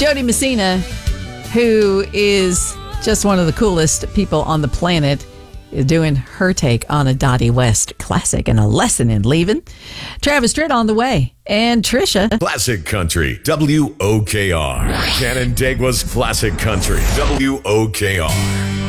Jody Messina, who is just one of the coolest people on the planet, is doing her take on a Dottie West classic and a lesson in leaving. Travis Tritt on the way. And Trisha. Classic Country, WOKR. Canandaigua's Classic Country, WOKR.